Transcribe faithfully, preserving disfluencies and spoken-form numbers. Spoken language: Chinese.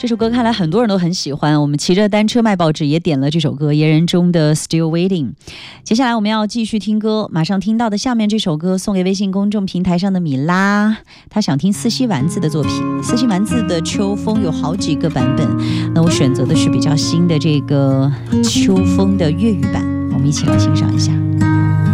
这首歌看来很多人都很喜欢，我们骑着单车卖报纸也点了这首歌，野人中的 Still Waiting。 接下来我们要继续听歌，马上听到的下面这首歌送给微信公众平台上的米拉，他想听四西丸子的作品。四西丸子的秋风有好几个版本，那我选择的是比较新的这个秋风的粤语版，我们一起来欣赏一下。